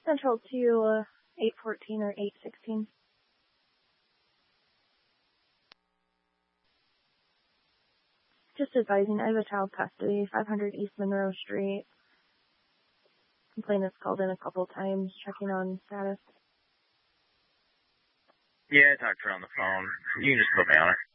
Central to 814 or 816. Just advising, I have a child custody, 500 East Monroe Street. Complainant's called in a couple times, checking on status. Yeah, I talked to her on the phone. You can just put me on her.